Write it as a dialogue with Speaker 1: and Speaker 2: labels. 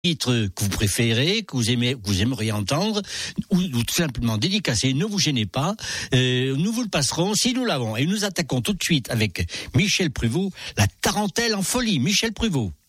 Speaker 1: titre que vous préférez, que vous aimeriez entendre, ou tout simplement dédicacé, ne vous gênez pas, nous vous le passerons si nous l'avons. Et nous attaquons tout de suite avec Michel Pruvot, la tarentelle en folie. Michel Pruvot.